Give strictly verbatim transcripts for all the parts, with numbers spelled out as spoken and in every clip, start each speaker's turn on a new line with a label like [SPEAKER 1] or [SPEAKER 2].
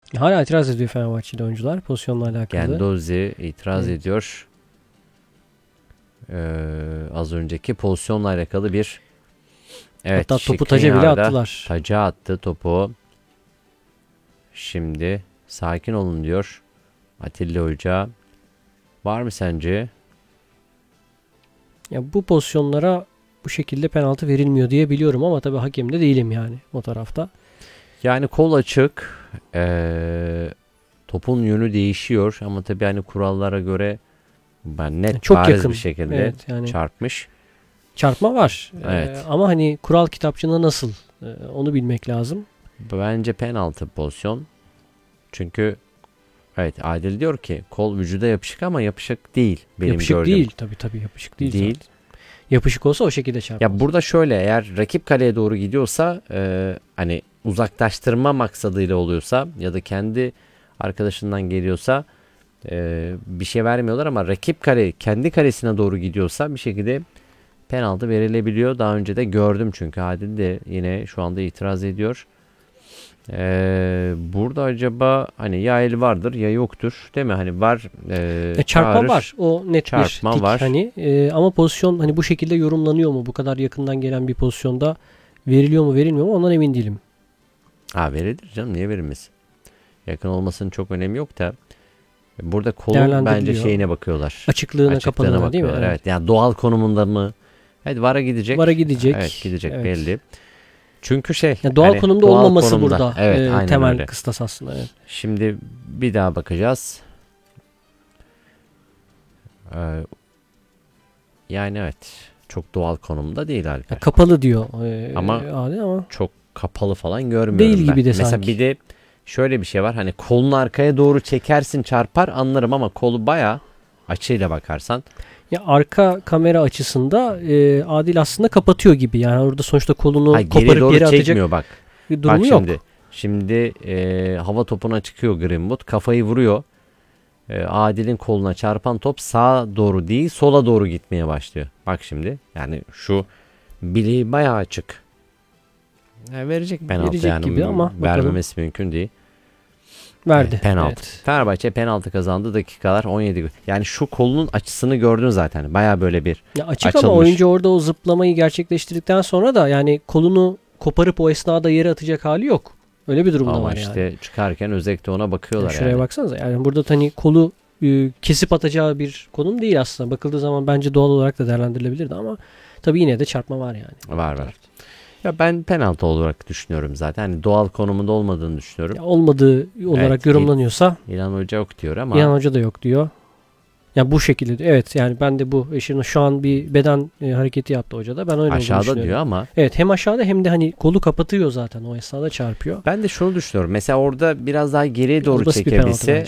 [SPEAKER 1] Hala itiraz ediyor Fenerbahçeli oyuncular pozisyonla alakalı.
[SPEAKER 2] Guendouzi itiraz evet. ediyor. Ee, az önceki pozisyonla alakalı bir evet,
[SPEAKER 1] hatta topu taca bile attılar.
[SPEAKER 2] Taca attı topu. Şimdi sakin olun diyor Atilla Hoca. Var mı sence?
[SPEAKER 1] Ya bu pozisyonlara bu şekilde penaltı verilmiyor diye biliyorum ama tabii hakem de değilim yani o tarafta.
[SPEAKER 2] Yani kol açık. Ee, topun yönü değişiyor ama tabii hani kurallara göre ben net
[SPEAKER 1] çok
[SPEAKER 2] bariz
[SPEAKER 1] yakın
[SPEAKER 2] bir şekilde
[SPEAKER 1] evet, yani
[SPEAKER 2] çarpmış.
[SPEAKER 1] Çarpma var.
[SPEAKER 2] Evet.
[SPEAKER 1] Ee, ama hani kural kitapçığında nasıl ee, onu bilmek lazım.
[SPEAKER 2] Bence penaltı pozisyon. Çünkü evet Adil diyor ki kol vücuda yapışık ama yapışık değil. Benim
[SPEAKER 1] yapışık
[SPEAKER 2] gördüğüm.
[SPEAKER 1] değil tabii tabii yapışık değil.
[SPEAKER 2] Değil.
[SPEAKER 1] Zaten. Yapışık olsa o şekilde çarpar.
[SPEAKER 2] Ya burada şöyle eğer rakip kaleye doğru gidiyorsa e, hani uzaklaştırma maksadıyla oluyorsa ya da kendi arkadaşından geliyorsa e, bir şey vermiyorlar ama rakip kale kendi kalesine doğru gidiyorsa bir şekilde penaltı verilebiliyor. Daha önce de gördüm çünkü Adil de yine şu anda itiraz ediyor. Ee, burada acaba hani ya el vardır ya yoktur değil mi? Hani var e,
[SPEAKER 1] e, çarpma
[SPEAKER 2] çağırır,
[SPEAKER 1] var. O net
[SPEAKER 2] çarpma
[SPEAKER 1] bir tik
[SPEAKER 2] var.
[SPEAKER 1] hani e, ama pozisyon hani bu şekilde yorumlanıyor mu? Bu kadar yakından gelen bir pozisyonda veriliyor mu verilmiyor mu? Ondan emin değilim.
[SPEAKER 2] Ha verilir canım niye verilmez? Yakın olmasının çok önemi yok da burada kolun bence şeyine bakıyorlar.
[SPEAKER 1] Açıklığına, Açıklığına kapalığına değil mi?
[SPEAKER 2] Evet. evet. Yani doğal konumunda mı? Evet vara gidecek.
[SPEAKER 1] Vara gidecek.
[SPEAKER 2] Evet gidecek evet. belli. Çünkü şey
[SPEAKER 1] yani doğal hani, konumda doğal olmaması konumda. Burada
[SPEAKER 2] evet,
[SPEAKER 1] e, temel öyle. Kıstas aslında. Evet.
[SPEAKER 2] Şimdi bir daha bakacağız. Ee, yani evet çok doğal konumda değil Alper.
[SPEAKER 1] Ya, kapalı diyor. E,
[SPEAKER 2] ama,
[SPEAKER 1] ama
[SPEAKER 2] çok kapalı falan görmüyorum
[SPEAKER 1] değil
[SPEAKER 2] ben.
[SPEAKER 1] gibi de
[SPEAKER 2] Mesela
[SPEAKER 1] sanki.
[SPEAKER 2] bir de şöyle bir şey var. Hani kolunu arkaya doğru çekersin çarpar anlarım ama kolu bayağı açıyla bakarsan.
[SPEAKER 1] Ya arka kamera açısında e, Adil aslında kapatıyor gibi. Yani orada sonuçta kolunu
[SPEAKER 2] Hayır,
[SPEAKER 1] koparıp
[SPEAKER 2] geri doğru
[SPEAKER 1] yere atacak
[SPEAKER 2] çekmiyor bak.
[SPEAKER 1] bir durumu
[SPEAKER 2] bak şimdi,
[SPEAKER 1] yok.
[SPEAKER 2] Şimdi e, hava topuna çıkıyor Greenwood. Kafayı vuruyor. E, Adil'in koluna çarpan top sağa doğru değil sola doğru gitmeye başlıyor. Bak şimdi. Yani şu bileği bayağı açık. Yani verecek penaltı verecek yani. Gibi ama vermemesi bakalım. Mümkün değil.
[SPEAKER 1] Verdi.
[SPEAKER 2] Evet, penaltı.
[SPEAKER 1] Evet.
[SPEAKER 2] Fenerbahçe penaltı kazandı dakikalar on yedi. Yani şu kolunun açısını gördün zaten. Baya böyle bir
[SPEAKER 1] ya açık
[SPEAKER 2] açılmış.
[SPEAKER 1] Ama oyuncu orada o zıplamayı gerçekleştirdikten sonra da yani kolunu koparıp o esnada yere atacak hali yok. Öyle bir durumda
[SPEAKER 2] ama
[SPEAKER 1] var
[SPEAKER 2] işte
[SPEAKER 1] yani.
[SPEAKER 2] çıkarken özellikle ona bakıyorlar
[SPEAKER 1] ya şuraya
[SPEAKER 2] yani.
[SPEAKER 1] baksanıza. Yani burada hani kolu e, kesip atacağı bir konum değil aslında. Bakıldığı zaman bence doğal olarak da değerlendirilebilirdi ama tabii yine de çarpma var yani.
[SPEAKER 2] Var var. Ya ben penaltı olarak düşünüyorum zaten. Hani doğal konumunda olmadığını düşünüyorum. Ya
[SPEAKER 1] olmadığı olarak evet, yorumlanıyorsa
[SPEAKER 2] İlhan Hoca yok diyor ama.
[SPEAKER 1] İlhan Hoca da yok diyor. Yani bu şekilde diyor. Evet yani ben de bu eşinin şu an bir beden e, hareketi yaptı hoca da. Ben öyle
[SPEAKER 2] aşağıda diyor ama.
[SPEAKER 1] Evet hem aşağıda hem de hani kolu kapatıyor zaten o esnada çarpıyor.
[SPEAKER 2] Ben de şunu düşünüyorum. Mesela orada biraz daha geriye doğru biraz çekebilse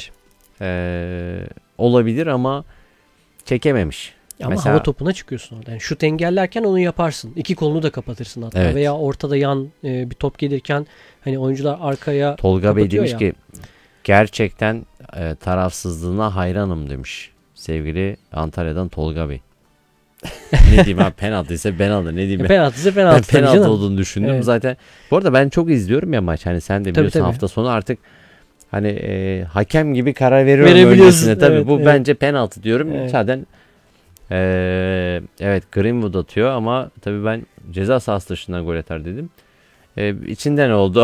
[SPEAKER 2] e, olabilir ama çekememiş.
[SPEAKER 1] Ama
[SPEAKER 2] mesela,
[SPEAKER 1] hava topuna çıkıyorsun orada. Yani şut engellerken onu yaparsın. İki kolunu da kapatırsın hatta. Evet. Veya ortada yan e, bir top gelirken hani oyuncular arkaya
[SPEAKER 2] Tolga Bey demiş
[SPEAKER 1] ya.
[SPEAKER 2] ki gerçekten e, tarafsızlığına hayranım demiş. Sevgili Antalya'dan Tolga Bey. Ne diyeyim abi penaltıysa penaltı ne diyeyim.
[SPEAKER 1] E, penaltıysa penaltı.
[SPEAKER 2] Ben penaltı canım. olduğunu düşündüm evet. zaten. Bu arada ben çok izliyorum ya maç. Hani sen de biliyorsun tabii, tabii. hafta sonu artık hani e, hakem gibi karar veriyorum öylesine. Tabii evet, bu evet. bence penaltı diyorum. Evet. Zaten Ee, evet Greenwood atıyor ama tabii ben ceza sahası dışından gol atar dedim. Ee, içinden oldu.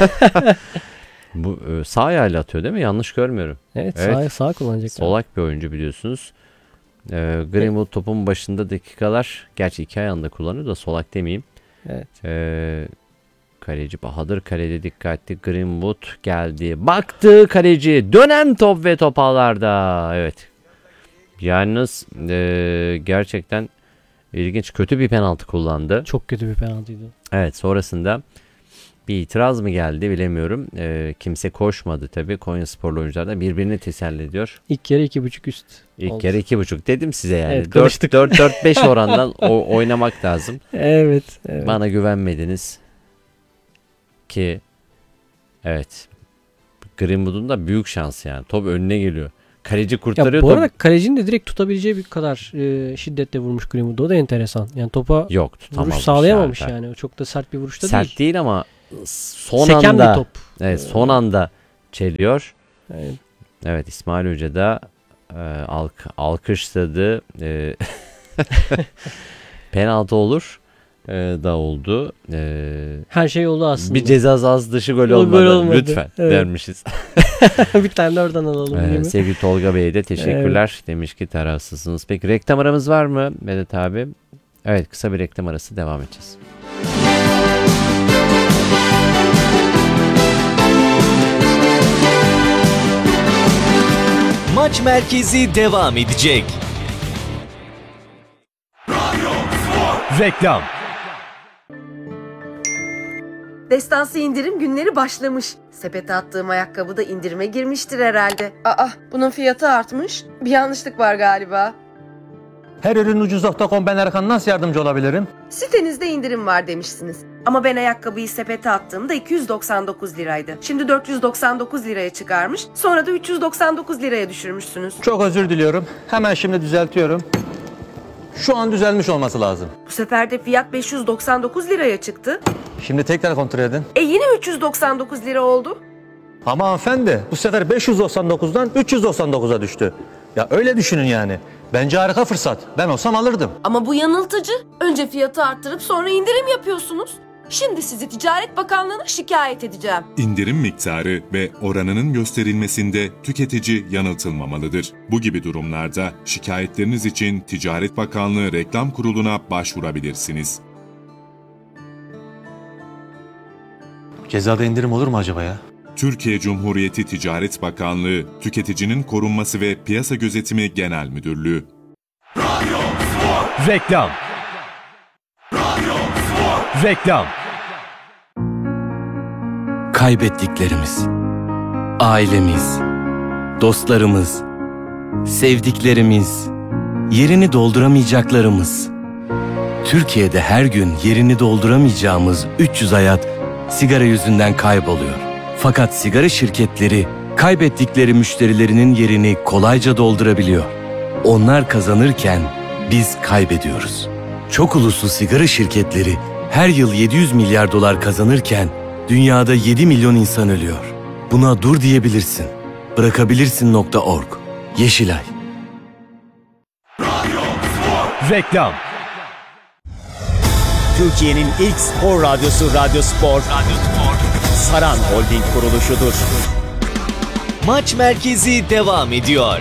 [SPEAKER 2] Bu e, sağ ayağıyla atıyor değil mi? Yanlış görmüyorum.
[SPEAKER 1] Evet, evet. sağ sağ kullanacak.
[SPEAKER 2] Solak yani. Bir oyuncu biliyorsunuz. Ee, Greenwood evet. topun başında dakikalar gerçi iki ayağında kullanıyor da solak demeyeyim.
[SPEAKER 1] Evet.
[SPEAKER 2] Ee, kaleci Bahadır kalede dikkatli. Greenwood geldi. Baktı kaleci. Dönen top ve top ağlarda. Evet. Yalnız e, gerçekten ilginç kötü bir penaltı kullandı.
[SPEAKER 1] Çok kötü bir penaltıydı.
[SPEAKER 2] Evet sonrasında bir itiraz mı geldi bilemiyorum. E, kimse koşmadı tabii. Konyasporlu oyuncular da birbirini teselli ediyor.
[SPEAKER 1] İlk yarı iki buçuk üst
[SPEAKER 2] İlk
[SPEAKER 1] oldu.
[SPEAKER 2] yarı iki buçuk dedim size yani.
[SPEAKER 1] Evet,
[SPEAKER 2] dört dört beş orandan o, oynamak lazım.
[SPEAKER 1] Evet, evet.
[SPEAKER 2] Bana güvenmediniz ki evet Greenwood'un da büyük şansı yani. Top önüne geliyor. Kaleci kurtarıyor.
[SPEAKER 1] Ya bu
[SPEAKER 2] top...
[SPEAKER 1] arada kalecinin de direkt tutabileceği bir kadar e, şiddetle vurmuş Greenwood. O da enteresan. Yani topa
[SPEAKER 2] Yok,
[SPEAKER 1] vuruş sağlayamamış yani. yani. Çok da sert bir vuruşta
[SPEAKER 2] sert
[SPEAKER 1] değil.
[SPEAKER 2] değil ama son
[SPEAKER 1] Seken
[SPEAKER 2] anda.
[SPEAKER 1] bir top.
[SPEAKER 2] Evet, son anda çeliyor.
[SPEAKER 1] Evet.
[SPEAKER 2] Evet, İsmail Hoca da e, alk alkışladı. E, penaltı olur e, da oldu. E,
[SPEAKER 1] Her şey oldu aslında.
[SPEAKER 2] bir ceza sahası dışı gol
[SPEAKER 1] Gol
[SPEAKER 2] olmadı.
[SPEAKER 1] olmadı.
[SPEAKER 2] Lütfen
[SPEAKER 1] Evet.
[SPEAKER 2] dermişiz.
[SPEAKER 1] Bir tane de oradan alalım
[SPEAKER 2] Ee,
[SPEAKER 1] değil mi?
[SPEAKER 2] sevgili Tolga Bey'e de teşekkürler. Demiş ki tarafsızsınız. Peki reklam aramız var mı Vedat abi? Evet, kısa bir reklam arası, devam edeceğiz.
[SPEAKER 3] Maç merkezi devam edecek. Reklam.
[SPEAKER 4] Destansı indirim günleri başlamış. Sepete attığım ayakkabı da indirime girmiştir herhalde. Aa, bunun fiyatı artmış. Bir yanlışlık var galiba.
[SPEAKER 5] Her ürün ucuz nokta com, ben Erkan, nasıl yardımcı olabilirim?
[SPEAKER 4] Sitenizde indirim var demişsiniz. Ama ben ayakkabıyı sepete attığımda iki yüz doksan dokuz liraydı. Şimdi dört yüz doksan dokuz liraya çıkarmış. Sonra da üç yüz doksan dokuz liraya düşürmüşsünüz.
[SPEAKER 5] Çok özür diliyorum. Hemen şimdi düzeltiyorum. Şu an düzelmiş olması lazım.
[SPEAKER 4] Bu sefer de fiyat beş yüz doksan dokuz liraya çıktı.
[SPEAKER 5] Şimdi tekrar kontrol edin.
[SPEAKER 4] E yine üç yüz doksan dokuz lira oldu.
[SPEAKER 5] Ama hanımefendi, bu sefer beş yüz doksan dokuzdan üç yüz doksan dokuza düştü. Ya öyle düşünün yani. Bence harika fırsat. Ben olsam alırdım.
[SPEAKER 4] Ama bu yanıltıcı. Önce fiyatı arttırıp sonra indirim yapıyorsunuz. Şimdi sizi Ticaret Bakanlığı'na şikayet edeceğim.
[SPEAKER 6] İndirim miktarı ve oranının gösterilmesinde tüketici yanıltılmamalıdır. Bu gibi durumlarda şikayetleriniz için Ticaret Bakanlığı Reklam Kurulu'na başvurabilirsiniz.
[SPEAKER 5] Cezada indirim olur mu acaba ya?
[SPEAKER 6] Türkiye Cumhuriyeti Ticaret Bakanlığı, Tüketicinin Korunması ve Piyasa Gözetimi Genel Müdürlüğü.
[SPEAKER 3] Reklam. Reklam. Kaybettiklerimiz, ailemiz, dostlarımız, sevdiklerimiz, yerini dolduramayacaklarımız. Türkiye'de her gün yerini dolduramayacağımız üç yüz hayat sigara yüzünden kayboluyor. Fakat sigara şirketleri kaybettikleri müşterilerinin yerini kolayca doldurabiliyor. Onlar kazanırken biz kaybediyoruz. Çok uluslu sigara şirketleri her yıl yedi yüz milyar dolar kazanırken dünyada yedi milyon insan ölüyor. Buna dur diyebilirsin. Bırakabilirsin nokta org. Yeşilay. Reklam.
[SPEAKER 7] Türkiye'nin ilk spor radyosu Radyo Spor, Radyo Spor, Saran Holding kuruluşudur.
[SPEAKER 3] Maç merkezi devam ediyor.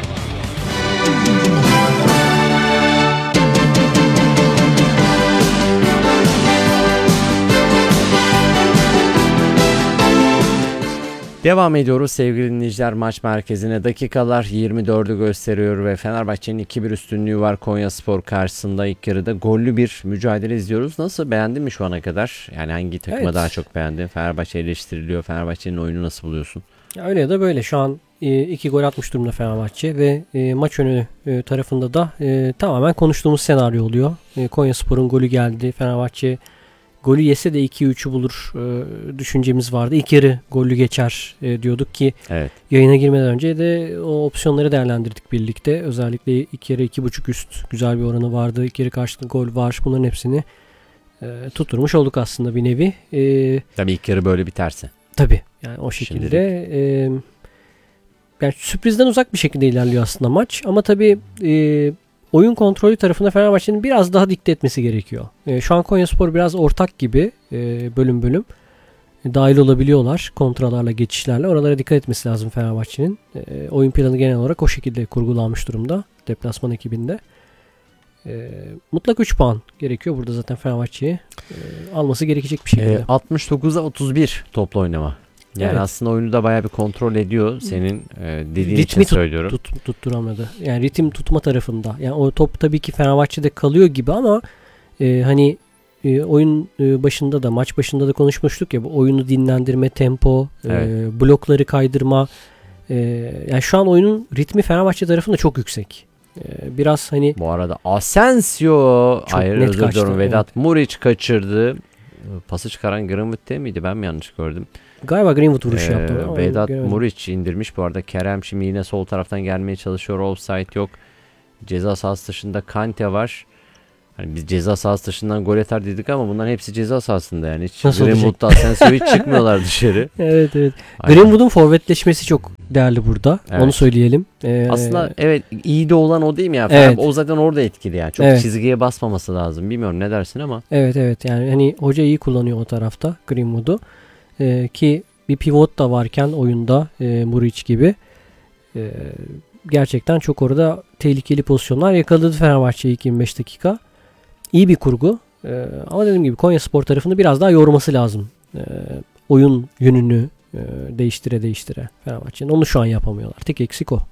[SPEAKER 2] Devam ediyoruz sevgili dinleyiciler, maç merkezine. Dakikalar yirmi dördü gösteriyor ve Fenerbahçe'nin iki bir üstünlüğü var Konyaspor karşısında. İlk yarıda gollü bir mücadele izliyoruz. Nasıl, beğendin mi şu ana kadar? Yani hangi takıma
[SPEAKER 1] Evet.
[SPEAKER 2] daha çok beğendin? Fenerbahçe eleştiriliyor. Fenerbahçe'nin oyunu nasıl buluyorsun?
[SPEAKER 1] Ya öyle ya da böyle şu an e, iki gol atmış durumda Fenerbahçe ve e, maç önü e, tarafında da e, tamamen konuştuğumuz senaryo oluyor. E, Konyaspor'un golü geldi. Fenerbahçe golü yese de iki üçü bulur e, düşüncemiz vardı. İlk yarı gollü geçer e, diyorduk ki
[SPEAKER 2] Evet.
[SPEAKER 1] yayına girmeden önce de o opsiyonları değerlendirdik birlikte. Özellikle ilk yarı iki buçuk üst güzel bir oranı vardı. İlk yarı karşılıklı gol var. Bunların hepsini e, tutturmuş olduk aslında bir nevi. E,
[SPEAKER 2] Tabii ilk yarı böyle biterse.
[SPEAKER 1] Tabii yani o şekilde e, yani sürprizden uzak bir şekilde ilerliyor aslında maç ama tabii e, oyun kontrolü tarafında Fenerbahçe'nin biraz daha dikte etmesi gerekiyor. E, şu an Konyaspor biraz ortak gibi e, bölüm bölüm e, dahil olabiliyorlar kontralarla, geçişlerle. Oralara dikkat etmesi lazım Fenerbahçe'nin. E, oyun planı genel olarak o şekilde kurgulanmış durumda deplasman ekibinde. E, mutlak üç puan gerekiyor burada zaten Fenerbahçe'ye e, alması gerekecek bir şekilde.
[SPEAKER 2] E, altmış dokuza otuz bir toplu oynama. Yani
[SPEAKER 1] Evet.
[SPEAKER 2] aslında oyunu da bayağı bir kontrol ediyor. Senin e, dediğin
[SPEAKER 1] Ritmi
[SPEAKER 2] için
[SPEAKER 1] tut-
[SPEAKER 2] söylüyorum.
[SPEAKER 1] Tut, tutturamadı. Yani ritim tutma tarafında. Yani o top tabii ki Fenerbahçe'de kalıyor gibi ama e, hani e, oyun e, başında da maç başında da konuşmuştuk ya, bu oyunu dinlendirme, tempo,
[SPEAKER 2] Evet.
[SPEAKER 1] e, blokları kaydırma. E, yani şu an oyunun ritmi Fenerbahçe tarafında çok yüksek. E, biraz hani
[SPEAKER 2] Bu arada Asensio,
[SPEAKER 1] Çok
[SPEAKER 2] hayır
[SPEAKER 1] net
[SPEAKER 2] özür
[SPEAKER 1] kaçtı,
[SPEAKER 2] diliyorum,
[SPEAKER 1] evet.
[SPEAKER 2] Vedat Muriç kaçırdı. Pası çıkaran Greenwood değil miydi? Ben mi yanlış gördüm?
[SPEAKER 1] galiba Greenwood vuruşu
[SPEAKER 2] Ee,
[SPEAKER 1] yaptı. ama
[SPEAKER 2] Vedat
[SPEAKER 1] göremedim.
[SPEAKER 2] Muriç indirmiş bu arada. Kerem şimdi yine sol taraftan gelmeye çalışıyor. Offside yok. Ceza sahası dışında Kante var. Hani biz ceza sahası dışından gol atar dedik ama bunların hepsi ceza sahasında yani. Hiç
[SPEAKER 1] Nasıl olacak?
[SPEAKER 2] Greenwood'da Asensio hiç çıkmıyorlar dışarı.
[SPEAKER 1] Evet evet.
[SPEAKER 2] Aynen.
[SPEAKER 1] Greenwood'un forvetleşmesi çok değerli burada.
[SPEAKER 2] Evet.
[SPEAKER 1] Onu söyleyelim. Ee,
[SPEAKER 2] Aslında evet iyi de olan o değil mi ya?
[SPEAKER 1] Evet.
[SPEAKER 2] O zaten orada etkili yani. Çok
[SPEAKER 1] Evet.
[SPEAKER 2] çizgiye basmaması lazım. Bilmiyorum ne dersin ama.
[SPEAKER 1] Evet evet yani hani hoca iyi kullanıyor o tarafta Greenwood'u. Ee, ki bir pivot da varken oyunda e, Muric gibi e, gerçekten çok orada tehlikeli pozisyonlar yakaladı Fenerbahçe ilk yirmi beş dakika. İyi bir kurgu. Ee, ama dediğim gibi Konyaspor tarafını biraz daha yorması lazım. Ee, oyun yönünü e, değiştire değiştire Fenerbahçe'nin. Onu şu an yapamıyorlar. Tek eksik o.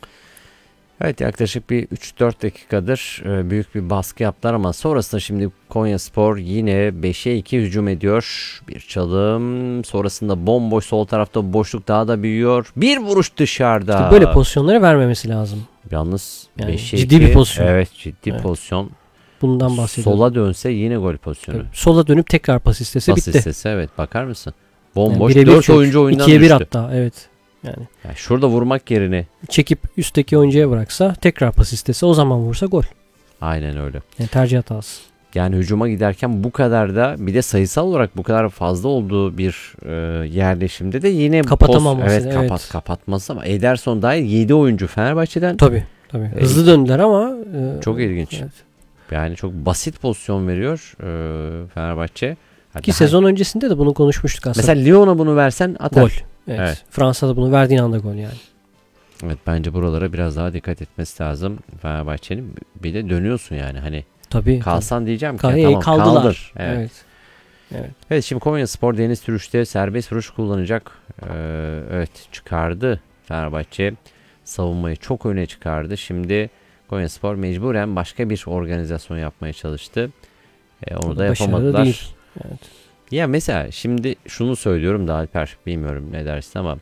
[SPEAKER 2] Evet yaklaşık bir üç dört dakikadır e, büyük bir baskı yaptılar ama sonrasında şimdi Konyaspor yine beşe iki hücum ediyor. Bir çalım sonrasında bomboş sol tarafta boşluk daha da büyüyor. Bir vuruş dışarıda.
[SPEAKER 1] İşte böyle pozisyonları vermemesi lazım.
[SPEAKER 2] Yalnız
[SPEAKER 1] Yani
[SPEAKER 2] beşe
[SPEAKER 1] ciddi
[SPEAKER 2] iki,
[SPEAKER 1] bir pozisyon.
[SPEAKER 2] Evet ciddi
[SPEAKER 1] Evet.
[SPEAKER 2] pozisyon.
[SPEAKER 1] Bundan bahsediyorum.
[SPEAKER 2] Sola dönse yine gol pozisyonu.
[SPEAKER 1] Tabii. Sola dönüp tekrar pas istese
[SPEAKER 2] Pas
[SPEAKER 1] bitti.
[SPEAKER 2] istese evet bakar mısın?
[SPEAKER 1] Yani
[SPEAKER 2] Bomboş
[SPEAKER 1] birebir
[SPEAKER 2] dört
[SPEAKER 1] çok.
[SPEAKER 2] oyuncu oyundan
[SPEAKER 1] ikiye bir
[SPEAKER 2] düştü.
[SPEAKER 1] hatta evet. Yani
[SPEAKER 2] Yani şurada vurmak yerine
[SPEAKER 1] çekip üstteki oyuncuya bıraksa tekrar pas istese o zaman vursa gol.
[SPEAKER 2] aynen öyle.
[SPEAKER 1] Yani tercih hatası.
[SPEAKER 2] Yani hücuma giderken bu kadar da bir de sayısal olarak bu kadar fazla olduğu bir e, yerleşimde de yine
[SPEAKER 1] Kapatamaması,
[SPEAKER 2] evet,
[SPEAKER 1] evet.
[SPEAKER 2] kapat kapatması ama Ederson dahil yedi oyuncu Fenerbahçe'den
[SPEAKER 1] Tabii tabii.
[SPEAKER 2] Evet.
[SPEAKER 1] Hızlı döndüler ama e,
[SPEAKER 2] çok ilginç.
[SPEAKER 1] evet.
[SPEAKER 2] Yani çok basit pozisyon veriyor e, Fenerbahçe.
[SPEAKER 1] Ki
[SPEAKER 2] Daha-
[SPEAKER 1] sezon öncesinde de bunu konuşmuştuk aslında.
[SPEAKER 2] mesela Lyon'a bunu versen atar.
[SPEAKER 1] Gol. Evet.
[SPEAKER 2] Evet.
[SPEAKER 1] Fransa'da bunu verdiğin anda gol yani.
[SPEAKER 2] Evet bence buralara biraz daha dikkat etmesi lazım Fenerbahçe'nin. Bir de dönüyorsun yani hani
[SPEAKER 1] Tabii.
[SPEAKER 2] kalsan diyeceğim ki
[SPEAKER 1] tabii.
[SPEAKER 2] tamam
[SPEAKER 1] Kaldılar.
[SPEAKER 2] kaldır. Evet.
[SPEAKER 1] Evet. Evet.
[SPEAKER 2] Evet şimdi Konyaspor Deniz Türüş'te serbest vuruş kullanacak. Ee, evet çıkardı Fenerbahçe. Savunmayı çok öne çıkardı. Şimdi Konyaspor mecburen başka bir organizasyon yapmaya çalıştı. Ee, onu
[SPEAKER 1] O
[SPEAKER 2] da
[SPEAKER 1] da başarılı
[SPEAKER 2] yapamadılar.
[SPEAKER 1] değil. Evet.
[SPEAKER 2] Ya mesela şimdi şunu söylüyorum da Alper bilmiyorum ne dersin ama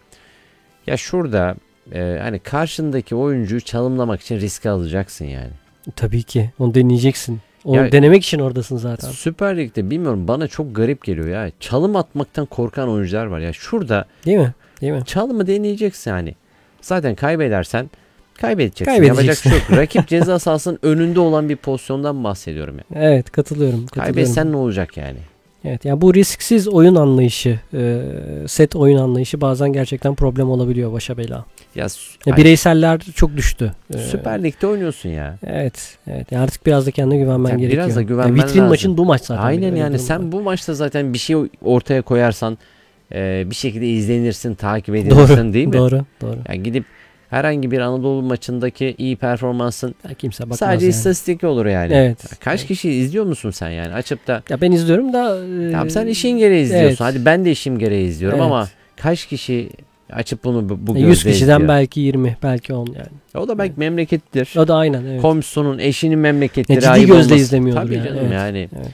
[SPEAKER 2] ya şurada e, hani karşındaki oyuncuyu çalımlamak için risk alacaksın yani.
[SPEAKER 1] Tabii ki. Onu deneyeceksin. Onu
[SPEAKER 2] Ya-
[SPEAKER 1] denemek için oradasın zaten.
[SPEAKER 2] Süper Lig'de bilmiyorum bana çok garip geliyor ya. Çalım atmaktan korkan oyuncular var ya. Şurada
[SPEAKER 1] Değil mi? Değil mi?
[SPEAKER 2] çalımı deneyeceksin hani. Zaten kaybedersen kaybedeceksin.
[SPEAKER 1] Kaybedeceksin.
[SPEAKER 2] Yapacak bir şey yok. Rakip ceza sahasının önünde olan bir pozisyondan bahsediyorum yani.
[SPEAKER 1] Evet katılıyorum. katılıyorum.
[SPEAKER 2] Kaybetsen ne olacak yani?
[SPEAKER 1] Evet yani bu risksiz oyun anlayışı, e, set oyun anlayışı bazen gerçekten problem olabiliyor başa bela.
[SPEAKER 2] Ya,
[SPEAKER 1] Ya
[SPEAKER 2] hani
[SPEAKER 1] bireyseller çok düştü. Ee,
[SPEAKER 2] Süper Lig'de oynuyorsun ya.
[SPEAKER 1] Evet. Evet. Yani artık biraz da kendine güvenmen
[SPEAKER 2] Ya
[SPEAKER 1] gerekiyor.
[SPEAKER 2] biraz da
[SPEAKER 1] Yani
[SPEAKER 2] güvenmen
[SPEAKER 1] vitrin
[SPEAKER 2] lazım.
[SPEAKER 1] maçın bu maç zaten.
[SPEAKER 2] Aynen
[SPEAKER 1] Öyle
[SPEAKER 2] yani
[SPEAKER 1] bir durum
[SPEAKER 2] sen
[SPEAKER 1] var.
[SPEAKER 2] bu maçta zaten bir şey ortaya koyarsan e, bir şekilde izlenirsin, takip edilirsin
[SPEAKER 1] Doğru.
[SPEAKER 2] değil mi?
[SPEAKER 1] Doğru. Doğru.
[SPEAKER 2] Yani gidip herhangi bir Anadolu maçındaki iyi performansın
[SPEAKER 1] Ya kimse bakmaz
[SPEAKER 2] sadece
[SPEAKER 1] yani.
[SPEAKER 2] istatistik olur yani.
[SPEAKER 1] Evet.
[SPEAKER 2] Ya Kaç kişi izliyor musun sen yani açıp da
[SPEAKER 1] Ya ben izliyorum da e,
[SPEAKER 2] tamam sen işin gereği izliyorsun.
[SPEAKER 1] evet.
[SPEAKER 2] Hadi ben de işim gereği izliyorum
[SPEAKER 1] Evet.
[SPEAKER 2] ama kaç kişi açıp bunu bu, bu
[SPEAKER 1] yüz
[SPEAKER 2] gözle
[SPEAKER 1] kişiden
[SPEAKER 2] izliyor?
[SPEAKER 1] belki yirmi, belki on yani.
[SPEAKER 2] O da belki memlekettir.
[SPEAKER 1] O da aynen evet.
[SPEAKER 2] Komşusunun eşinin memleketleri
[SPEAKER 1] Ya ciddi
[SPEAKER 2] ayıp
[SPEAKER 1] gözle
[SPEAKER 2] olmasın.
[SPEAKER 1] izlemiyordur
[SPEAKER 2] Tabii
[SPEAKER 1] yani,
[SPEAKER 2] canım
[SPEAKER 1] evet.
[SPEAKER 2] yani.
[SPEAKER 1] Evet.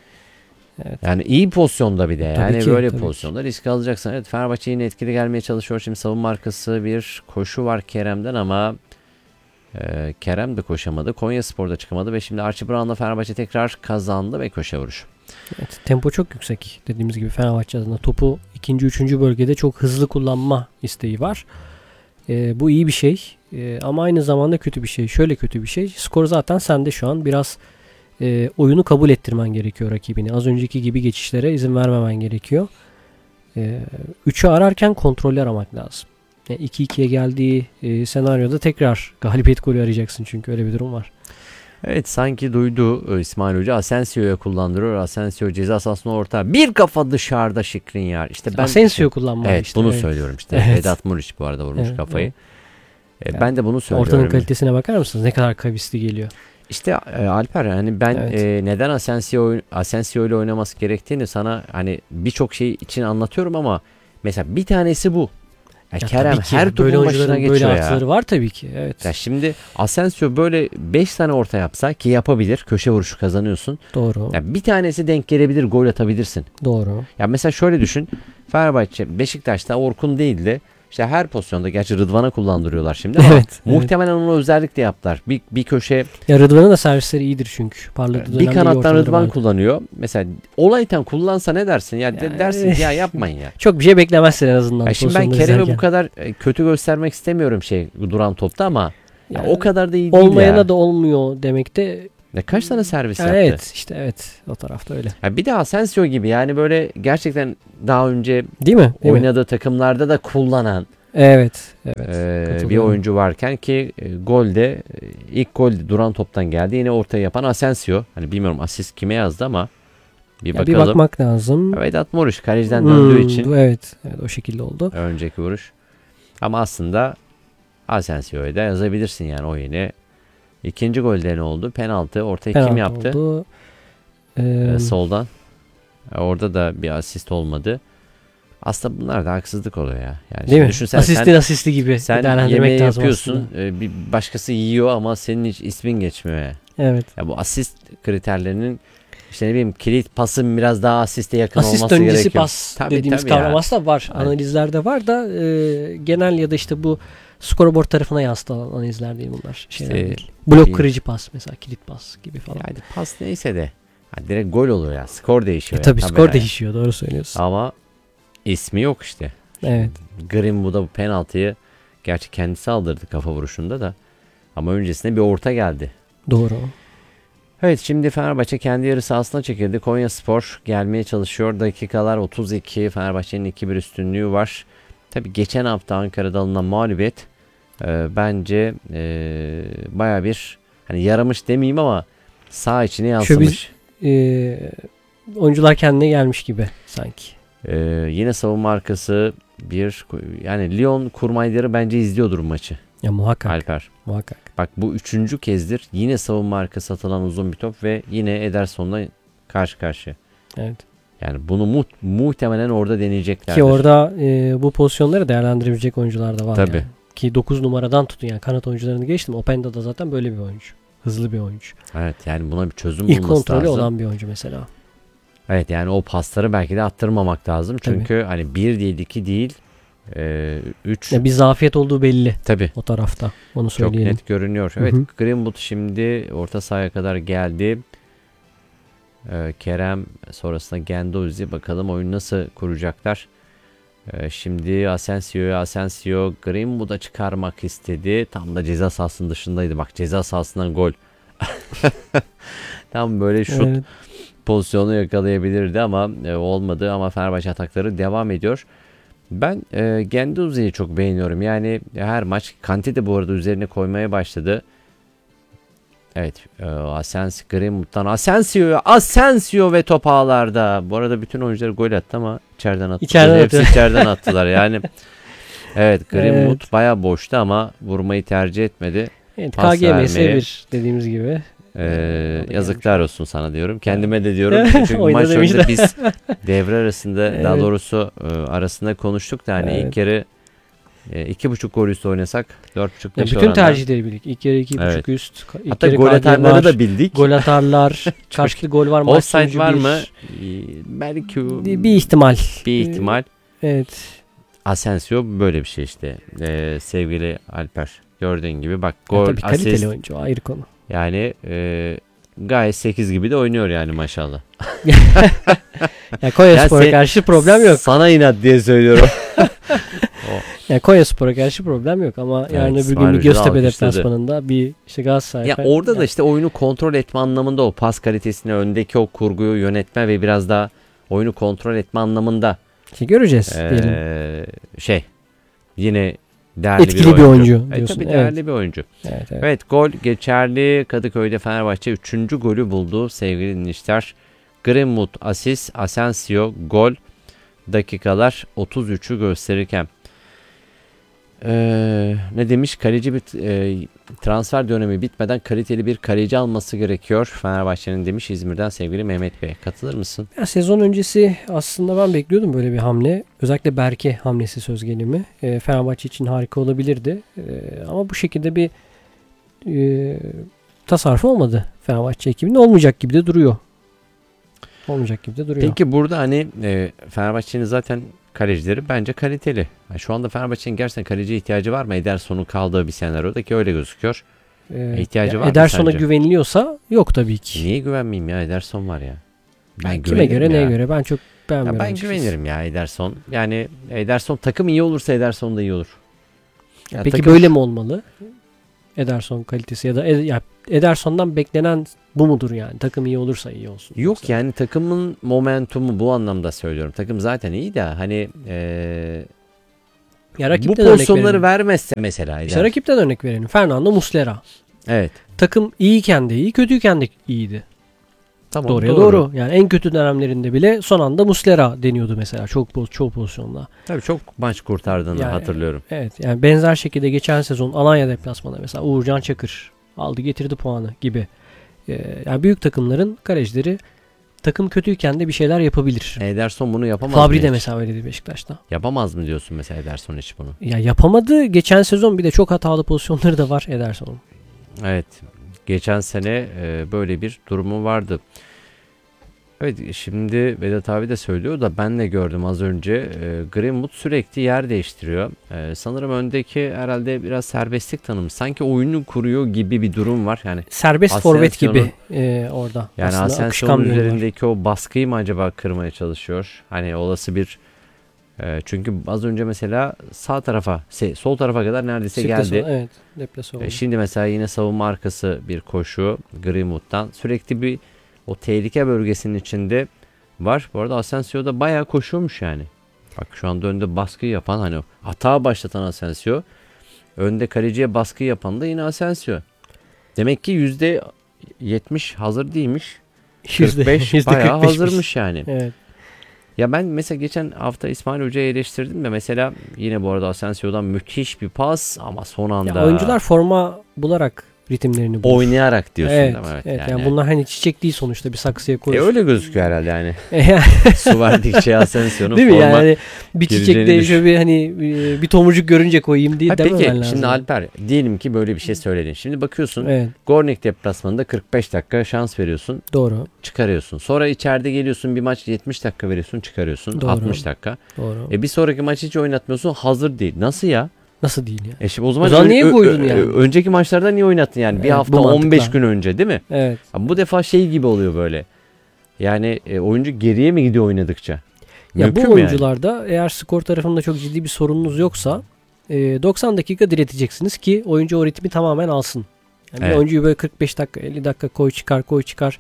[SPEAKER 1] Evet.
[SPEAKER 2] Yani iyi pozisyonda bir de
[SPEAKER 1] Tabii
[SPEAKER 2] yani
[SPEAKER 1] ki,
[SPEAKER 2] böyle
[SPEAKER 1] tabii
[SPEAKER 2] pozisyonda risk alacaksın. Evet Fenerbahçe yine etkili gelmeye çalışıyor. Şimdi savunma arkası bir koşu var Kerem'den ama e, Kerem de koşamadı. Konyaspor'da çıkamadı ve şimdi Archie Brown'la Fenerbahçe tekrar kazandı ve köşe vuruşu.
[SPEAKER 1] Evet, tempo çok yüksek. Dediğimiz gibi Fenerbahçe adına topu ikinci, üçüncü bölgede çok hızlı kullanma isteği var. Ee, bu iyi bir şey. Ee, ama aynı zamanda kötü bir şey. Şöyle kötü bir şey. Skor zaten sende şu an. Biraz e, oyunu kabul ettirmen gerekiyor rakibini. Az önceki gibi geçişlere izin vermemen gerekiyor. Ee, üçü ararken kontrollü aramak lazım. Yani iki ikiye geldiği e, senaryoda tekrar galibiyet golü arayacaksın çünkü öyle bir durum var.
[SPEAKER 2] Evet sanki duydu e, İsmail Hoca Asensio'ya kullandırıyor. Asensio ceza sahasına orta. Bir kafa dışarıda Skriniar. İşte ben
[SPEAKER 1] Asensio kullanmalı
[SPEAKER 2] Evet
[SPEAKER 1] işte.
[SPEAKER 2] bunu
[SPEAKER 1] evet.
[SPEAKER 2] söylüyorum işte.
[SPEAKER 1] Evet.
[SPEAKER 2] Vedat Muriç bu arada vurmuş
[SPEAKER 1] Evet,
[SPEAKER 2] kafayı.
[SPEAKER 1] evet.
[SPEAKER 2] E, ben de bunu söylüyorum.
[SPEAKER 1] Ortanın kalitesine bakar mısınız? Ne kadar kavisli geliyor.
[SPEAKER 2] İşte e, Alper hani ben
[SPEAKER 1] Evet.
[SPEAKER 2] e, neden Asensio Asensio ile oynaması gerektiğini sana hani birçok şey için anlatıyorum ama mesela bir tanesi bu. Ya
[SPEAKER 1] Ya
[SPEAKER 2] Kerem
[SPEAKER 1] tabii ki
[SPEAKER 2] her
[SPEAKER 1] ya, böyle
[SPEAKER 2] topun başına
[SPEAKER 1] oyuncuların
[SPEAKER 2] geçiyor
[SPEAKER 1] böyle
[SPEAKER 2] ya.
[SPEAKER 1] artıları var tabii ki. Evet.
[SPEAKER 2] Ya şimdi Asensio böyle beş tane orta yapsa ki yapabilir. Köşe vuruşu kazanıyorsun.
[SPEAKER 1] Doğru.
[SPEAKER 2] Ya bir tanesi denk gelebilir, gol atabilirsin.
[SPEAKER 1] Doğru.
[SPEAKER 2] Ya mesela şöyle düşün. Fenerbahçe Beşiktaş'ta Orkun değildi. İşte her pozisyonda gerçi Rıdvan'a kullandırıyorlar şimdi ama
[SPEAKER 1] Evet, evet.
[SPEAKER 2] muhtemelen onu özellikle yaptılar. Bir, bir köşe
[SPEAKER 1] Ya Rıdvan'ın da servisleri iyidir çünkü. Parladığı
[SPEAKER 2] bir
[SPEAKER 1] dönemde iyi
[SPEAKER 2] kanattan
[SPEAKER 1] ortaları
[SPEAKER 2] Rıdvan
[SPEAKER 1] vardı.
[SPEAKER 2] kullanıyor. Mesela Olaytan kullansa ne dersin? Ya, de-
[SPEAKER 1] Yani-
[SPEAKER 2] dersin ki, ya yapmayın ya.
[SPEAKER 1] Çok bir şey beklemezsin en azından.
[SPEAKER 2] Ya şimdi ben
[SPEAKER 1] pozisyonda
[SPEAKER 2] Kerem'i bu
[SPEAKER 1] izlerken.
[SPEAKER 2] kadar e, kötü göstermek istemiyorum şey duran topta ama ya
[SPEAKER 1] Yani
[SPEAKER 2] o kadar da iyi değil
[SPEAKER 1] olmayana
[SPEAKER 2] ya.
[SPEAKER 1] da olmuyor demek de
[SPEAKER 2] Ne kaç tane servis
[SPEAKER 1] Yani
[SPEAKER 2] yaptı?
[SPEAKER 1] evet işte evet o tarafta öyle.
[SPEAKER 2] Ya bir de Asensio gibi yani böyle gerçekten daha önce
[SPEAKER 1] Değil mi? Değil mi?
[SPEAKER 2] oynadığı takımlarda da kullanan
[SPEAKER 1] Evet. Evet.
[SPEAKER 2] e, bir
[SPEAKER 1] katılıyorum.
[SPEAKER 2] oyuncu varken ki e, golde e, ilk gol duran toptan geldi. Yine ortaya yapan Asensio. Hani bilmiyorum asist kime yazdı ama bir
[SPEAKER 1] Ya
[SPEAKER 2] bakalım.
[SPEAKER 1] bir bakmak lazım.
[SPEAKER 2] Vedat Muriç kaleciden
[SPEAKER 1] Hmm,
[SPEAKER 2] döndüğü için
[SPEAKER 1] bu evet, evet o şekilde oldu.
[SPEAKER 2] önceki vuruş. Ama aslında Asensio'ya da yazabilirsin yani o yine. İkinci golde ne oldu? Penaltı. Ortaya kim
[SPEAKER 1] Penaltı
[SPEAKER 2] yaptı?
[SPEAKER 1] oldu. Ee,
[SPEAKER 2] Ee, soldan. E, Orada da bir asist olmadı. Aslında bunlar da haksızlık oluyor ya. Yani
[SPEAKER 1] değil
[SPEAKER 2] şimdi
[SPEAKER 1] mi?
[SPEAKER 2] düşünsene
[SPEAKER 1] Asistin
[SPEAKER 2] sen,
[SPEAKER 1] asisti gibi
[SPEAKER 2] sen
[SPEAKER 1] değerlendirmek
[SPEAKER 2] yemeği
[SPEAKER 1] lazım
[SPEAKER 2] yapıyorsun.
[SPEAKER 1] aslında.
[SPEAKER 2] e, bir başkası yiyor ama senin hiç ismin geçmiyor ya.
[SPEAKER 1] Evet.
[SPEAKER 2] Ya bu asist kriterlerinin işte ne bileyim kilit pasın biraz daha asiste yakın
[SPEAKER 1] Asist
[SPEAKER 2] olması
[SPEAKER 1] öncesi
[SPEAKER 2] gerekiyor.
[SPEAKER 1] pas
[SPEAKER 2] Tabii,
[SPEAKER 1] dediğimiz
[SPEAKER 2] tabii
[SPEAKER 1] kavram
[SPEAKER 2] ya.
[SPEAKER 1] aslında var.
[SPEAKER 2] Aynen.
[SPEAKER 1] Analizlerde var da e, genel ya da işte bu scoreboard tarafına yansıtılan analizler değil bunlar. Şeyler
[SPEAKER 2] İşte,
[SPEAKER 1] değil. Blok
[SPEAKER 2] iyi.
[SPEAKER 1] kırıcı pas mesela kilit pas gibi falan.
[SPEAKER 2] Yani pas neyse de ha, direkt gol olur ya. Skor değişiyor.
[SPEAKER 1] E,
[SPEAKER 2] ya,
[SPEAKER 1] tabii skor
[SPEAKER 2] tabelaya.
[SPEAKER 1] değişiyor doğru söylüyorsun.
[SPEAKER 2] Ama ismi yok işte.
[SPEAKER 1] Evet.
[SPEAKER 2] Greenwood'a bu penaltıyı gerçi kendisi aldırdı kafa vuruşunda da. Ama öncesinde bir orta geldi.
[SPEAKER 1] Doğru.
[SPEAKER 2] Evet şimdi Fenerbahçe kendi yarı sahasına çekildi. Konyaspor gelmeye çalışıyor. Dakikalar otuz iki. Fenerbahçe'nin iki bir üstünlüğü var. Tabi geçen hafta Ankara'da alınan mağlubiyet e, bence e, baya bir hani yaramış demeyeyim ama sağ içine yansımış.
[SPEAKER 1] E, oyuncular kendine gelmiş gibi sanki.
[SPEAKER 2] E, yine savunma arkası bir yani Lyon kurmayları bence izliyordur maçı.
[SPEAKER 1] Ya muhakkak.
[SPEAKER 2] Alper.
[SPEAKER 1] Muhakkak.
[SPEAKER 2] Bak bu üçüncü kezdir yine savunma arkası atılan uzun bir top ve yine Ederson'la karşı karşıya.
[SPEAKER 1] Evet.
[SPEAKER 2] Yani bunu mu- muhtemelen orada deneyeceklerdir.
[SPEAKER 1] Ki orada e, bu pozisyonları değerlendirebilecek oyuncular da var.
[SPEAKER 2] Tabii.
[SPEAKER 1] Yani. Ki dokuz numaradan tutun yani kanat oyuncularını geçtim. Openda da zaten böyle bir oyuncu. Hızlı bir oyuncu.
[SPEAKER 2] Evet yani buna bir çözüm
[SPEAKER 1] İlk
[SPEAKER 2] bulması
[SPEAKER 1] kontrolü
[SPEAKER 2] lazım.
[SPEAKER 1] olan bir oyuncu mesela.
[SPEAKER 2] Evet yani o pasları belki de attırmamak lazım. Çünkü hani bir değil iki değil e, üç
[SPEAKER 1] Ya bir zafiyet olduğu belli
[SPEAKER 2] tabii
[SPEAKER 1] o tarafta. Onu
[SPEAKER 2] çok
[SPEAKER 1] söyleyelim.
[SPEAKER 2] net görünüyor. Evet
[SPEAKER 1] Hı hı.
[SPEAKER 2] Greenwood şimdi orta sahaya kadar geldi. Ee, Kerem sonrasında Guendouzi bakalım oyunu nasıl kuracaklar. Ee, şimdi Asensio'ya Asensio Greenwood'a çıkarmak istedi. Tam da ceza sahasının dışındaydı. Bak ceza sahasından gol. Tam böyle şut
[SPEAKER 1] Evet.
[SPEAKER 2] pozisyonu yakalayabilirdi ama e, olmadı ama Fenerbahçe atakları devam ediyor. Ben e, Guendouzi'yi çok beğeniyorum. Yani her maç Kante de bu arada üzerine koymaya başladı. Evet, e, Asensio Greenwood'dan Asensio'ya Asensio ve top ağlarda. Bu arada bütün oyuncular gol attı ama içeriden attı.
[SPEAKER 1] İçeriden
[SPEAKER 2] Hepsi
[SPEAKER 1] attı.
[SPEAKER 2] içeriden attılar. Yani evet Greenwood
[SPEAKER 1] Evet.
[SPEAKER 2] bayağı boştu ama vurmayı tercih etmedi.
[SPEAKER 1] Evet,
[SPEAKER 2] Pas
[SPEAKER 1] K G M S
[SPEAKER 2] vermeye.
[SPEAKER 1] bir dediğimiz gibi.
[SPEAKER 2] Ee,
[SPEAKER 1] O da
[SPEAKER 2] yazıklar olsun sana diyorum. Kendime de diyorum. Çünkü
[SPEAKER 1] Oyna
[SPEAKER 2] maç
[SPEAKER 1] demiş
[SPEAKER 2] önünde
[SPEAKER 1] de.
[SPEAKER 2] biz devre arasında daha
[SPEAKER 1] Evet.
[SPEAKER 2] doğrusu e, arasında konuştuk da hani
[SPEAKER 1] Evet.
[SPEAKER 2] ilk yarı e, iki buçuk gol üstü oynasak dört buçuk
[SPEAKER 1] Ya
[SPEAKER 2] beş
[SPEAKER 1] bütün
[SPEAKER 2] oranla.
[SPEAKER 1] tercihleri bildik. İlk yarı iki
[SPEAKER 2] Evet.
[SPEAKER 1] buçuk üst. ilk
[SPEAKER 2] Hatta
[SPEAKER 1] yarı
[SPEAKER 2] gol
[SPEAKER 1] K G
[SPEAKER 2] atanları
[SPEAKER 1] var,
[SPEAKER 2] da bildik.
[SPEAKER 1] Gol atarlar. Karşılıklı gol var. Maç
[SPEAKER 2] Offside
[SPEAKER 1] sonucu
[SPEAKER 2] var
[SPEAKER 1] bir-
[SPEAKER 2] mı? Ee, Belki
[SPEAKER 1] Bir, bir ihtimal.
[SPEAKER 2] bir ihtimal.
[SPEAKER 1] Evet.
[SPEAKER 2] Asensio böyle bir şey işte. Ee, sevgili Alper. Gördüğün gibi bak
[SPEAKER 1] Ya
[SPEAKER 2] gol
[SPEAKER 1] tabii kaliteli
[SPEAKER 2] asist
[SPEAKER 1] oyuncu ayrı konu.
[SPEAKER 2] yani e, gayet sekiz gibi de oynuyor yani maşallah.
[SPEAKER 1] Ya Konyaspor'a
[SPEAKER 2] sen-
[SPEAKER 1] karşı problem yok.
[SPEAKER 2] Sana inat diye söylüyorum.
[SPEAKER 1] Ya Konyaspor'a karşı problem yok ama
[SPEAKER 2] Evet,
[SPEAKER 1] yarın öbür
[SPEAKER 2] İsmail
[SPEAKER 1] gün bir
[SPEAKER 2] Hoca da
[SPEAKER 1] Göztepe
[SPEAKER 2] alkışladı.
[SPEAKER 1] deplasmanında bir işte Galatasaray.
[SPEAKER 2] Ya orada da işte oyunu kontrol etme anlamında o pas kalitesini, öndeki o kurguyu yönetme ve biraz daha oyunu kontrol etme anlamında
[SPEAKER 1] İşte göreceğiz diyelim.
[SPEAKER 2] ee, şey yine değerli
[SPEAKER 1] Etkili
[SPEAKER 2] bir
[SPEAKER 1] bir
[SPEAKER 2] oyuncu.
[SPEAKER 1] oyuncu
[SPEAKER 2] E,
[SPEAKER 1] diyorsun.
[SPEAKER 2] tabii
[SPEAKER 1] Evet.
[SPEAKER 2] değerli bir oyuncu.
[SPEAKER 1] Evet, evet.
[SPEAKER 2] Evet gol geçerli. Kadıköy'de Fenerbahçe üçüncü golü buldu sevgili dinleyiciler. Greenwood asist, Asensio gol. Dakikalar otuz üçü gösterirken. Ee, ne demiş? Kaleci bir e, transfer dönemi bitmeden kaliteli bir kaleci alması gerekiyor Fenerbahçe'nin demiş İzmir'den sevgili Mehmet Bey. Katılır mısın?
[SPEAKER 1] Ya sezon öncesi aslında ben bekliyordum böyle bir hamle. Özellikle Berke hamlesi söz gelimi. E, Fenerbahçe için harika olabilirdi. E, ama bu şekilde bir e, tasarruf olmadı Fenerbahçe ekibinde. Olmayacak gibi de duruyor. Olmayacak gibi de duruyor.
[SPEAKER 2] Peki burada hani e, Fenerbahçe'nin zaten kalecileri bence kaliteli. Yani şu anda Fenerbahçe'nin gerçekten kaleciye ihtiyacı var mı? Ederson'un kaldığı bir senaryoda ki öyle gözüküyor.
[SPEAKER 1] E,
[SPEAKER 2] ihtiyacı
[SPEAKER 1] ya
[SPEAKER 2] var mı
[SPEAKER 1] Ederson'a
[SPEAKER 2] sence?
[SPEAKER 1] güveniliyorsa yok tabii ki.
[SPEAKER 2] Niye güvenmeyeyim ya? Ederson var ya. Ben
[SPEAKER 1] Kime
[SPEAKER 2] güvenirim
[SPEAKER 1] göre
[SPEAKER 2] ya.
[SPEAKER 1] neye göre ben çok
[SPEAKER 2] Ya
[SPEAKER 1] beğenmiyorum.
[SPEAKER 2] ben
[SPEAKER 1] açıkçası.
[SPEAKER 2] güvenirim ya Ederson. Yani Ederson takım iyi olursa Ederson da iyi olur. Ya
[SPEAKER 1] Peki
[SPEAKER 2] takım-
[SPEAKER 1] böyle mi olmalı? Ederson kalitesi ya da Ed- ya Ederson'dan beklenen bu mudur yani? Takım iyi olursa iyi olsun.
[SPEAKER 2] Yok
[SPEAKER 1] Mesela.
[SPEAKER 2] yani takımın momentumu bu anlamda söylüyorum. Takım zaten iyi de hani eee,
[SPEAKER 1] Ya
[SPEAKER 2] bu
[SPEAKER 1] rakipten örnek
[SPEAKER 2] pozisyonları
[SPEAKER 1] verelim.
[SPEAKER 2] vermezse mesela.
[SPEAKER 1] İşte
[SPEAKER 2] Eder.
[SPEAKER 1] rakipten örnek verelim. Fernando Muslera.
[SPEAKER 2] Evet.
[SPEAKER 1] Takım iyiyken de iyi, kötüyken de iyiydi.
[SPEAKER 2] Tamam,
[SPEAKER 1] Doğruya doğru. Yani en kötü dönemlerinde bile son anda Muslera deniyordu mesela çok poz- çoğu pozisyonda.
[SPEAKER 2] Tabii çok maç kurtardığını
[SPEAKER 1] Yani,
[SPEAKER 2] hatırlıyorum.
[SPEAKER 1] Evet yani benzer şekilde geçen sezon Alanya deplasmanı mesela Uğurcan Çakır aldı getirdi puanı gibi. Ee, yani büyük takımların kalecileri takım kötüyken de bir şeyler yapabilir.
[SPEAKER 2] Ederson bunu yapamaz
[SPEAKER 1] Fabri
[SPEAKER 2] mı
[SPEAKER 1] de
[SPEAKER 2] hiç?
[SPEAKER 1] mesela öyleydi Beşiktaş'ta.
[SPEAKER 2] Yapamaz mı diyorsun mesela Ederson hiç bunu?
[SPEAKER 1] Ya yapamadı. Geçen sezon bir de çok hatalı pozisyonları da var Ederson'un.
[SPEAKER 2] Evet. Geçen sene e, böyle bir durumu vardı. Evet, şimdi Vedat abi de söylüyor da ben de gördüm az önce. E, Greenwood sürekli yer değiştiriyor. E, sanırım öndeki herhalde biraz serbestlik tanımı. Sanki oyunu kuruyor gibi bir durum var. Yani
[SPEAKER 1] Serbest forvet
[SPEAKER 2] Asensio'nun-
[SPEAKER 1] gibi e, orada.
[SPEAKER 2] yani
[SPEAKER 1] Aslında akışkan
[SPEAKER 2] Asensio'nun
[SPEAKER 1] bir oyun var.
[SPEAKER 2] üzerindeki o baskıyı mı acaba kırmaya çalışıyor? Hani olası bir e, çünkü az önce mesela sağ tarafa, se- sol tarafa kadar neredeyse
[SPEAKER 1] Sıkı
[SPEAKER 2] geldi.
[SPEAKER 1] sol- Evet. Deplase oldu.
[SPEAKER 2] E, şimdi mesela yine savunma arkası bir koşu Greenwood'dan. Sürekli bir o tehlike bölgesinin içinde var. Bu arada Asensio da bayağı koşuyormuş yani. Bak şu anda önde baskı yapan hani hata başlatan Asensio. Önde kaleciye baskı yapan da yine Asensio. Demek ki yüzde yetmiş hazır değilmiş. kırk beş
[SPEAKER 1] Yüzde
[SPEAKER 2] bayağı
[SPEAKER 1] kırk beşmiş.
[SPEAKER 2] hazırmış yani.
[SPEAKER 1] Evet.
[SPEAKER 2] Ya ben mesela geçen hafta İsmail Hoca'yı eleştirdim de mesela yine bu arada Asensio'dan müthiş bir pas ama son anda
[SPEAKER 1] Ya oyuncular forma bularak ritimlerini bulur.
[SPEAKER 2] oynayarak diyorsun
[SPEAKER 1] Evet,
[SPEAKER 2] değil mi?
[SPEAKER 1] evet, yani. bunlar hani çiçek değil sonuçta bir saksıya
[SPEAKER 2] E
[SPEAKER 1] koyuyorsun.
[SPEAKER 2] öyle gözüküyor herhalde yani.
[SPEAKER 1] Yani,
[SPEAKER 2] Su verdikçe Asensio'nun
[SPEAKER 1] değil mi
[SPEAKER 2] forma.
[SPEAKER 1] yani bir çiçek
[SPEAKER 2] gireceğini
[SPEAKER 1] de
[SPEAKER 2] düşün.
[SPEAKER 1] şöyle bir hani bir bir tomurcuk görünce koyayım diye
[SPEAKER 2] Ha,
[SPEAKER 1] dememen
[SPEAKER 2] peki
[SPEAKER 1] lazım.
[SPEAKER 2] şimdi Alper diyelim ki böyle bir şey söyledin. Şimdi bakıyorsun
[SPEAKER 1] Evet,
[SPEAKER 2] Gornik deplasmanında kırk beş dakika şans veriyorsun,
[SPEAKER 1] doğru.
[SPEAKER 2] çıkarıyorsun. Sonra içeride geliyorsun bir maç yetmiş dakika veriyorsun, çıkarıyorsun.
[SPEAKER 1] Doğru.
[SPEAKER 2] altmış dakika.
[SPEAKER 1] Doğru.
[SPEAKER 2] E bir sonraki maç hiç oynatmıyorsun, hazır değil. Nasıl ya?
[SPEAKER 1] Nasıl değil ya?
[SPEAKER 2] E şimdi o zaman,
[SPEAKER 1] O zaman
[SPEAKER 2] ö-
[SPEAKER 1] niye
[SPEAKER 2] ö-
[SPEAKER 1] koydun
[SPEAKER 2] ö-
[SPEAKER 1] yani?
[SPEAKER 2] önceki maçlarda niye oynattın yani? Bir
[SPEAKER 1] Evet,
[SPEAKER 2] hafta
[SPEAKER 1] bu mantıkla.
[SPEAKER 2] on beş gün önce değil mi?
[SPEAKER 1] Evet.
[SPEAKER 2] Ya bu defa şey gibi oluyor böyle. Yani e, oyuncu geriye mi gidiyor oynadıkça?
[SPEAKER 1] Ya
[SPEAKER 2] Mümkün
[SPEAKER 1] bu
[SPEAKER 2] mü yani?
[SPEAKER 1] oyuncularda eğer skor tarafında çok ciddi bir sorununuz yoksa e, doksan dakika direteceksiniz ki oyuncu o ritmi tamamen alsın. Yani
[SPEAKER 2] Evet.
[SPEAKER 1] bir oyuncuyu böyle kırk beş dakika elli dakika koy çıkar koy çıkar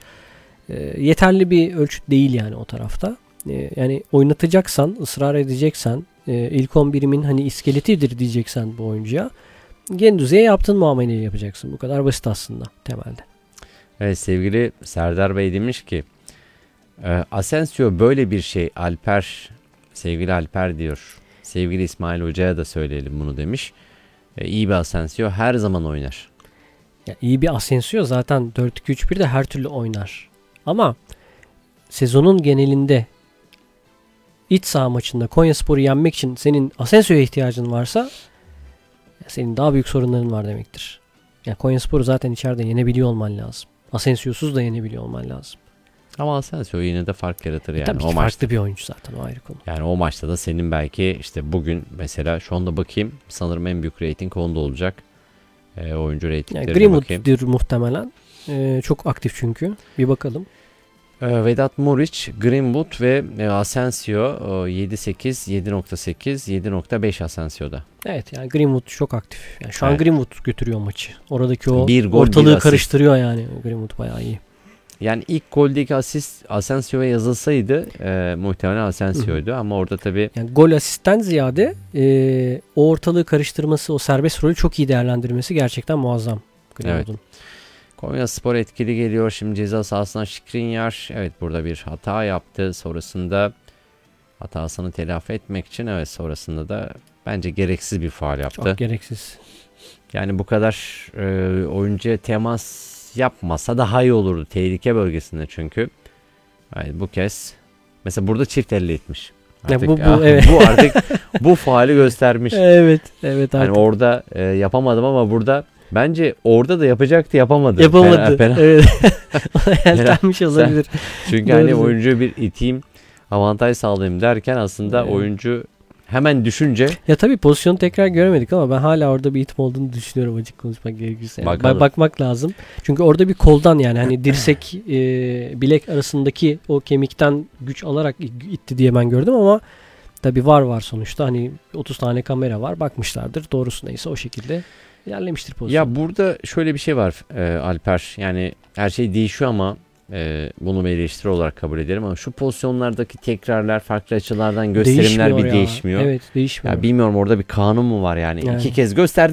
[SPEAKER 1] e, yeterli bir ölçüt değil yani o tarafta. E, yani oynatacaksan, ısrar edeceksen, e, ilk on birimin hani iskeletidir diyeceksen bu oyuncuya Gendüzi'ye yaptığın muameleyi yapacaksın. Bu kadar basit aslında temelde.
[SPEAKER 2] Evet, sevgili Serdar Bey demiş ki e, Asensio böyle bir şey Alper, sevgili Alper diyor. Sevgili İsmail Hoca'ya da söyleyelim bunu demiş. E, iyi bir Asensio her zaman oynar.
[SPEAKER 1] Ya iyi bir Asensio zaten dört iki üç birde her türlü oynar. Ama sezonun genelinde iç saha maçında Konyaspor'u yenmek için senin Asensio'ya ihtiyacın varsa senin daha büyük sorunların var demektir. Yani Konyaspor'u zaten içeride yenebiliyor olman lazım. Asensio'suz da yenebiliyor olman lazım.
[SPEAKER 2] Ama Asensio yine de fark yaratır yani
[SPEAKER 1] Tabii ki
[SPEAKER 2] o
[SPEAKER 1] farklı
[SPEAKER 2] maçta.
[SPEAKER 1] bir oyuncu zaten, o ayrı konu.
[SPEAKER 2] Yani o maçta da senin belki işte bugün mesela şu anda bakayım sanırım en büyük reyting onda olacak. E, oyuncu
[SPEAKER 1] Yani
[SPEAKER 2] reytinglerine bakayım.
[SPEAKER 1] Greenwood'dur muhtemelen. Ee, çok aktif çünkü. Bir bakalım.
[SPEAKER 2] E, Vedat Muriç, Greenwood ve e, Asensio e, yedi sekiz, yedi nokta sekiz, yedi nokta beş Asensio'da.
[SPEAKER 1] Evet yani Greenwood çok aktif. Yani şu an
[SPEAKER 2] Evet.
[SPEAKER 1] Greenwood götürüyor maçı. Oradaki o
[SPEAKER 2] Bir gol, bir
[SPEAKER 1] ortalığı
[SPEAKER 2] asist.
[SPEAKER 1] karıştırıyor yani. Greenwood bayağı iyi.
[SPEAKER 2] Yani ilk goldeki asist Asensio'ya yazılsaydı e, muhtemelen Asensio'ydu ama orada tabii
[SPEAKER 1] Yani gol asistten ziyade e, o ortalığı karıştırması, o serbest rolü çok iyi değerlendirmesi gerçekten muazzam. Greenwood'un.
[SPEAKER 2] Konyaspor etkili geliyor. Şimdi ceza sahasına Skriniar. Evet, burada bir hata yaptı. Sonrasında hatasını telafi etmek için evet sonrasında da bence gereksiz bir faul yaptı.
[SPEAKER 1] Çok gereksiz.
[SPEAKER 2] Yani bu kadar e, oyuncuya temas yapmasa daha iyi olurdu. Tehlike bölgesinde çünkü. Yani bu kez mesela burada çift elle etmiş.
[SPEAKER 1] Ya
[SPEAKER 2] Artık,
[SPEAKER 1] bu- bu,
[SPEAKER 2] ah,
[SPEAKER 1] evet.
[SPEAKER 2] bu artık bu faali göstermiş.
[SPEAKER 1] Evet. Evet
[SPEAKER 2] Hani
[SPEAKER 1] artık.
[SPEAKER 2] orada e, yapamadım ama burada bence orada da yapacaktı, yapamadı.
[SPEAKER 1] Yapamadı.
[SPEAKER 2] Fena- fena-
[SPEAKER 1] Evet. Ona yeltenmiş olabilir.
[SPEAKER 2] Çünkü
[SPEAKER 1] Doğru
[SPEAKER 2] hani
[SPEAKER 1] diyorsun.
[SPEAKER 2] oyuncuya bir iteyim, avantaj sağlayayım derken aslında
[SPEAKER 1] Evet.
[SPEAKER 2] oyuncu hemen düşünce
[SPEAKER 1] Ya tabii pozisyonu tekrar göremedik ama ben hala orada bir itim olduğunu düşünüyorum, açık konuşmak gerekirse. Yani
[SPEAKER 2] Bakalım.
[SPEAKER 1] ba- bakmak lazım. Çünkü orada bir koldan yani hani dirsek e, bilek arasındaki o kemikten güç alarak itti diye ben gördüm ama tabii var var sonuçta hani otuz tane kamera var, bakmışlardır. Doğrusu neyse o şekilde ilerlemiştir pozisyon.
[SPEAKER 2] Ya burada şöyle bir şey var e, Alper. Yani her şey değişiyor ama e, bunu bir eleştiri olarak kabul ederim ama şu pozisyonlardaki tekrarlar, farklı açılardan gösterimler
[SPEAKER 1] Değişmiyor
[SPEAKER 2] bir
[SPEAKER 1] ya.
[SPEAKER 2] değişmiyor.
[SPEAKER 1] Evet, değişmiyor.
[SPEAKER 2] Ya bilmiyorum orada bir kanun mu var yani?
[SPEAKER 1] Yani.
[SPEAKER 2] İki kez gösterdi